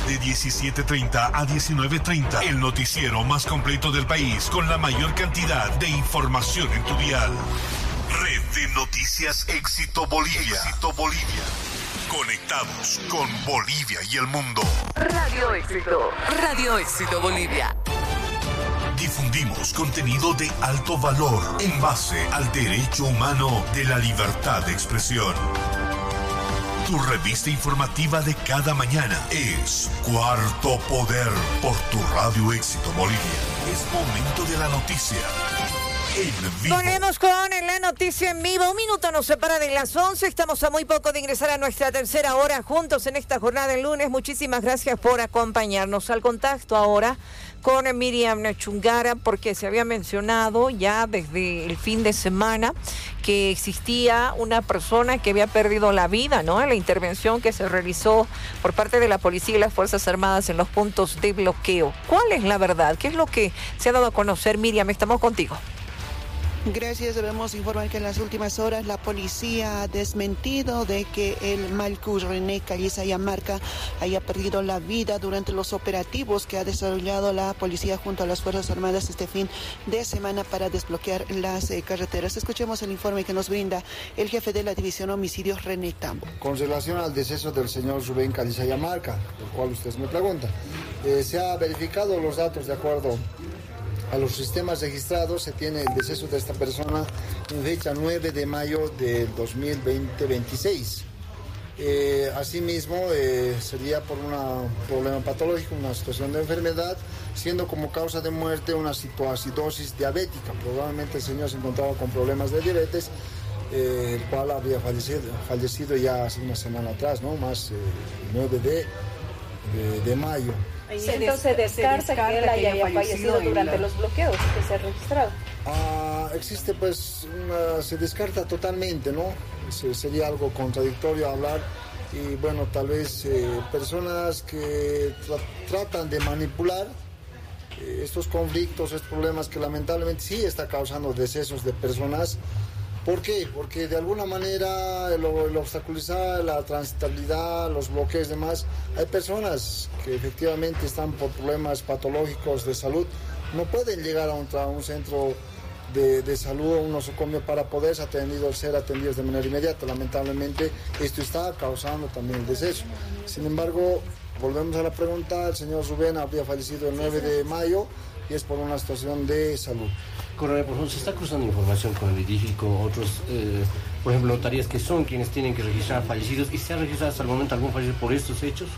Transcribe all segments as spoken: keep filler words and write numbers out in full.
de diecisiete treinta a diecinueve treinta. El noticiero más completo del país con la mayor cantidad de información en tu dial. Red de Noticias Éxito Bolivia. Éxito Bolivia. Conectados con Bolivia y el mundo. Radio Éxito. Radio Éxito Bolivia. Difundimos contenido de alto valor en base al derecho humano de la libertad de expresión. Tu revista informativa de cada mañana es Cuarto Poder por tu Radio Éxito Bolivia. Es momento de la noticia. Volvemos con la noticia en vivo. Un minuto nos separa de las once. Estamos a muy poco de ingresar a nuestra tercera hora juntos en esta jornada del lunes. Muchísimas gracias por acompañarnos. Al contacto ahora con Miriam Chungara, porque se había mencionado ya desde el fin de semana que existía una persona que había perdido la vida, ¿no? En la intervención que se realizó por parte de la policía y las Fuerzas Armadas en los puntos de bloqueo. ¿Cuál es la verdad? ¿Qué es lo que se ha dado a conocer? Miriam, estamos contigo. Gracias. Debemos informar que en las últimas horas la policía ha desmentido de que el Malcú René Calizaya Marca haya perdido la vida durante los operativos que ha desarrollado la policía junto a las Fuerzas Armadas este fin de semana para desbloquear las eh, carreteras. Escuchemos el informe que nos brinda el jefe de la División Homicidios, René Tambo. Con relación al deceso del señor Rubén Calizaya Marca, del cual ustedes me preguntan, eh, se ha verificado los datos de acuerdo a los sistemas registrados. Se tiene el deceso de esta persona en fecha nueve de mayo del dos mil veintiséis. Eh, asimismo, eh, sería por un problema patológico, una situación de enfermedad, siendo como causa de muerte una citoacidosis diabética. Probablemente el señor se encontraba con problemas de diabetes, eh, el cual habría fallecido, fallecido ya hace una semana atrás, ¿no? Más eh, nueve de mayo. Entonces se descarta, se descarta que él haya, haya fallecido, fallecido durante la... los bloqueos que se han registrado. Ah, existe pues, una, se descarta totalmente, ¿no? Se, sería algo contradictorio hablar y bueno, tal vez eh, personas que tra tratan de manipular eh, estos conflictos, estos problemas que lamentablemente sí está causando decesos de personas. ¿Por qué? Porque de alguna manera el, el obstaculizar la transitabilidad, los bloqueos y demás, hay personas que efectivamente están por problemas patológicos de salud, no pueden llegar a un, a un centro de, de salud o un nosocomio para poder ser atendidos, ser atendidos de manera inmediata. Lamentablemente esto está causando también el deceso. Sin embargo, volvemos a la pregunta, el señor Rubén habría fallecido el nueve de mayo y es por una situación de salud. Coronel, por ejemplo, se está cruzando información con el I D I F y con otros, eh, por ejemplo, notarías que son quienes tienen que registrar fallecidos. ¿Y se ha registrado hasta el momento algún fallecido por estos hechos?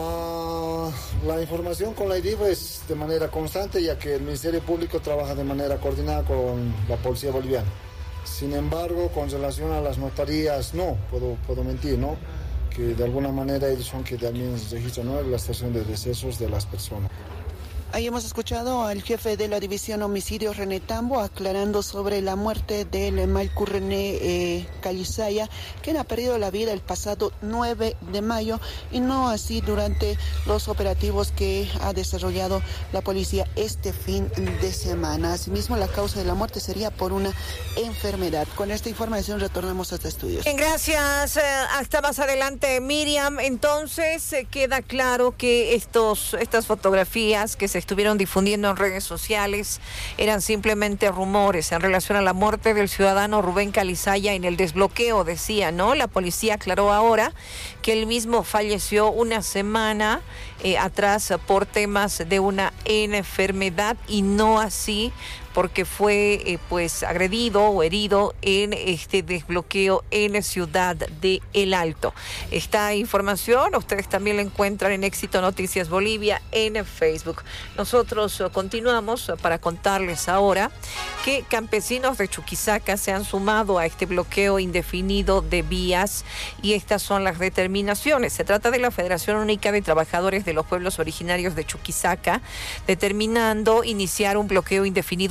Uh, la información con la I D I F es de manera constante, ya que el Ministerio Público trabaja de manera coordinada con la Policía Boliviana. Sin embargo, con relación a las notarías, no, puedo, puedo mentir, ¿no? Que de alguna manera ellos son que también registran, ¿no?, la estación de decesos de las personas. Ahí hemos escuchado al jefe de la División Homicidios, René Tambo, aclarando sobre la muerte del Malcú René eh, Calizaya, quien ha perdido la vida el pasado nueve de mayo y no así durante los operativos que ha desarrollado la policía este fin de semana. Asimismo, la causa de la muerte sería por una enfermedad. Con esta información retornamos a este estudio. Gracias. Hasta más adelante, Miriam. Entonces, queda claro que estos, estas fotografías que se estuvieron difundiendo en redes sociales eran simplemente rumores en relación a la muerte del ciudadano Rubén Calizaya en el desbloqueo, decía, ¿no? La policía aclaró ahora que él mismo falleció una semana eh, atrás por temas de una enfermedad y no así porque fue eh, pues agredido o herido en este desbloqueo en Ciudad de El Alto. Esta información ustedes también la encuentran en Éxito Noticias Bolivia en Facebook. Nosotros continuamos para contarles ahora que campesinos de Chuquisaca se han sumado a este bloqueo indefinido de vías y estas son las determinaciones. Se trata de la Federación Única de Trabajadores de los Pueblos Originarios de Chuquisaca, determinando iniciar un bloqueo indefinido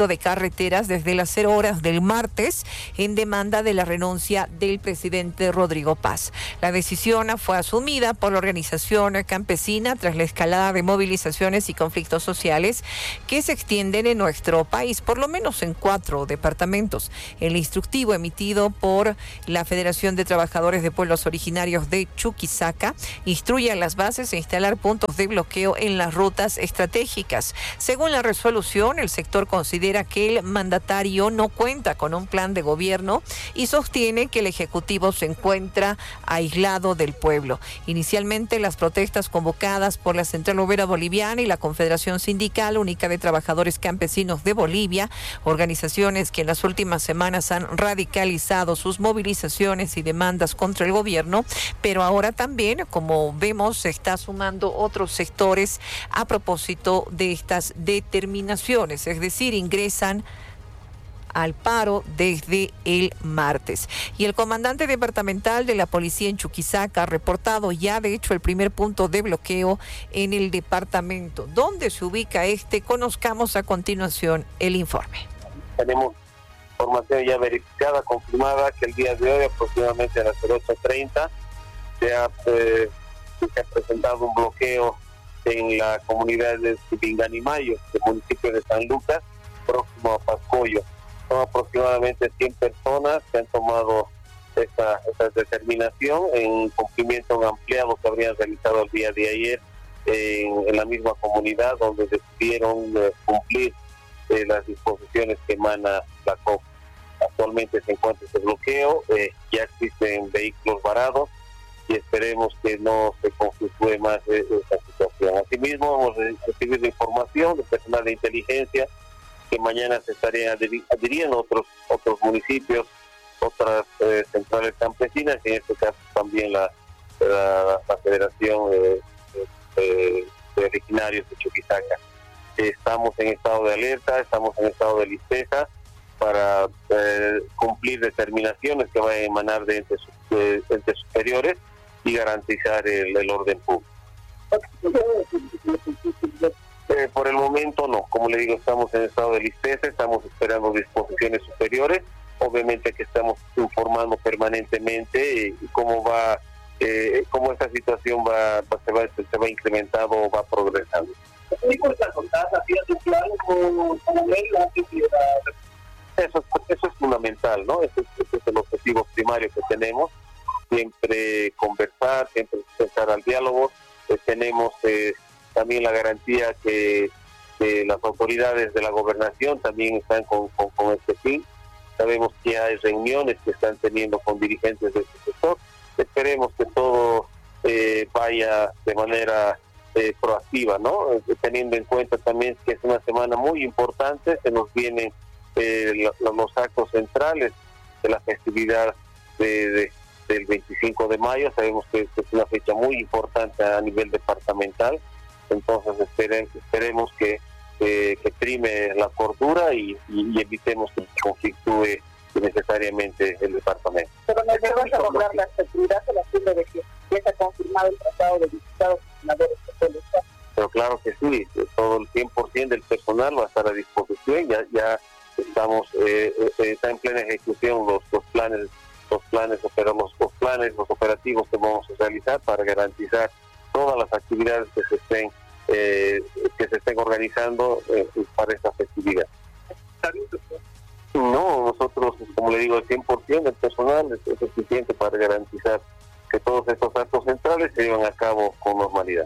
de carreteras desde las cero horas del martes en demanda de la renuncia del presidente Rodrigo Paz. La decisión fue asumida por la organización campesina tras la escalada de movilizaciones y conflictos sociales que se extienden en nuestro país, por lo menos en cuatro departamentos. El instructivo emitido por la Federación de Trabajadores de Pueblos Originarios de Chuquisaca instruye a las bases a instalar puntos de bloqueo en las rutas estratégicas. Según la resolución, el sector considera que el mandatario no cuenta con un plan de gobierno y sostiene que el Ejecutivo se encuentra aislado del pueblo. Inicialmente, las protestas convocadas por la Central Obrera Boliviana y la Confederación Sindical Única de Trabajadores Campesinos de Bolivia, organizaciones que en las últimas semanas han radicalizado sus movilizaciones y demandas contra el gobierno, pero ahora también, como vemos, se está sumando otros sectores a propósito de estas determinaciones, es decir, ingresan al paro desde el martes. Y el comandante departamental de la policía en Chuquisaca ha reportado ya, de hecho, el primer punto de bloqueo en el departamento. ¿Dónde se ubica este? Conozcamos a continuación el informe. Tenemos información ya verificada, confirmada, que el día de hoy, aproximadamente a las ocho treinta, se ha, eh, se ha presentado un bloqueo en la comunidad de Pinganimayo, del municipio de San Lucas, próximo a Pascoyo. Son aproximadamente cien personas que han tomado esta, esta determinación en cumplimiento a un ampliado que habrían realizado el día de ayer en, en la misma comunidad, donde decidieron eh, cumplir eh, las disposiciones que emana la C O P. Actualmente se encuentra este bloqueo, eh, ya existen vehículos varados y esperemos que no se conflictúe más eh, esta situación. Asimismo, hemos recibido información del personal de inteligencia que mañana se estarían adhiriendo otros otros municipios, otras eh, centrales campesinas, y en este caso también la, la, la Federación eh, eh, de Originarios de Chuquisaca. Estamos en estado de alerta, estamos en estado de listeza para eh, cumplir determinaciones que vayan a emanar de entes, de entes superiores y garantizar el, el orden público. Eh, por el momento no, como le digo, estamos en estado de listeza, estamos esperando disposiciones superiores, obviamente que estamos informando permanentemente eh, cómo va, eh, cómo esta situación va, va, se, va se va incrementando o va progresando. Eso, eso es fundamental, ¿no? Ese, ese es el objetivo primario que tenemos, siempre conversar, siempre pensar al diálogo, eh, tenemos... Eh, también la garantía que, que las autoridades de la gobernación también están con, con, con este fin. Sabemos que hay reuniones que están teniendo con dirigentes de este sector. Esperemos que todo eh, vaya de manera eh, proactiva, ¿no? Eh, teniendo en cuenta también que es una semana muy importante, se nos vienen eh, los, los actos centrales de la festividad de, de, del veinticinco de mayo. Sabemos que, que es una fecha muy importante a nivel departamental. Entonces esperen, esperemos que, eh, que prime la cordura y, y, y evitemos que conflictúe necesariamente el departamento. Pero no debemos abordar la seguridad de la firma de que ya está confirmado el tratado de diputados y senadores del Estado. Pero claro que sí, todo el cien por ciento del personal va a estar a disposición, ya ya estamos, eh, eh, está en plena ejecución los, los planes, los planes, pero los, los planes, los operativos que vamos a realizar para garantizar todas las actividades que se estén eh, que se estén organizando eh, para esta festividad. No, nosotros, como le digo, el cien por ciento del personal es, es suficiente para garantizar que todos estos actos centrales se llevan a cabo con normalidad.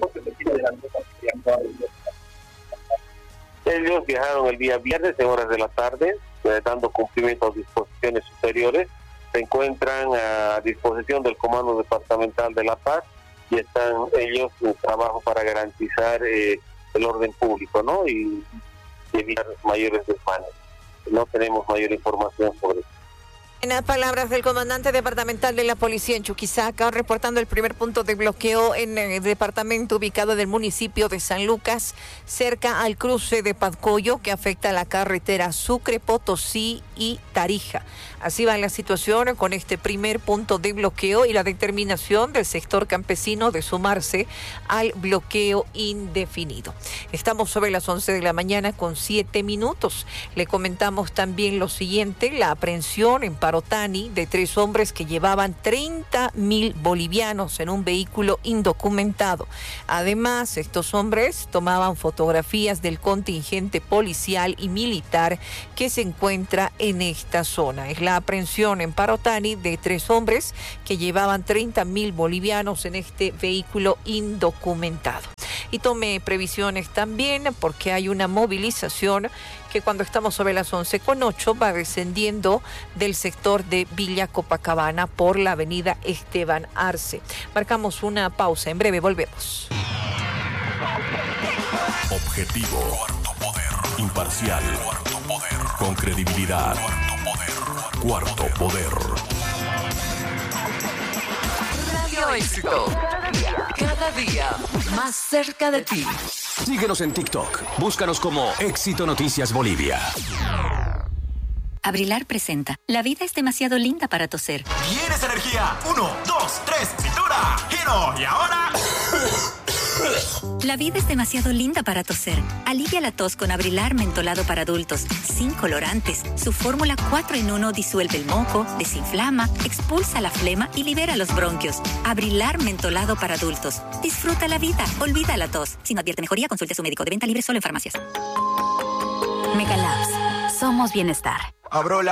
Ellos viajaron el día viernes en horas de la tarde, eh, dando cumplimiento a disposiciones superiores. Se encuentran a disposición del Comando Departamental de La Paz y están ellos en trabajo para garantizar eh, el orden público, ¿no? Y, y evitar mayores desmanes. No tenemos mayor información sobre eso. En las palabras del comandante departamental de la policía en Chuquisaca, reportando el primer punto de bloqueo en el departamento ubicado en el municipio de San Lucas, cerca al cruce de Padcoyo, que afecta a la carretera Sucre, Potosí y Tarija. Así va la situación con este primer punto de bloqueo y la determinación del sector campesino de sumarse al bloqueo indefinido. Estamos sobre las once de la mañana con siete minutos. Le comentamos también lo siguiente: la aprehensión en Parotani de tres hombres que llevaban treinta mil bolivianos en un vehículo indocumentado. Además, estos hombres tomaban fotografías del contingente policial y militar que se encuentra en esta zona. Es la aprehensión en Parotani de tres hombres que llevaban treinta mil bolivianos en este vehículo indocumentado. Y tome previsiones también, porque hay una movilización que cuando estamos sobre las once con ocho va descendiendo del sector de Villa Copacabana por la avenida Esteban Arce. Marcamos una pausa, en breve volvemos. Objetivo. Cuarto poder. Imparcial. Cuarto poder. Con credibilidad. Cuarto poder. Cuarto poder. Radio Éxito. Cada día, cada día más cerca de ti. Síguenos en TikTok. Búscanos como Éxito Noticias Bolivia. Abrilar presenta. La vida es demasiado linda para toser. ¡Vienes energía! Uno, dos, tres, cintura, giro y ahora... La vida es demasiado linda para toser. Alivia la tos con Abrilar mentolado para adultos, sin colorantes. Su fórmula cuatro en uno disuelve el moco, desinflama, expulsa la flema y libera los bronquios. Abrilar mentolado para adultos. Disfruta la vida, olvida la tos. Si no advierte mejoría, consulte a su médico. De venta libre solo en farmacias. Megalabs. Somos bienestar. Abro la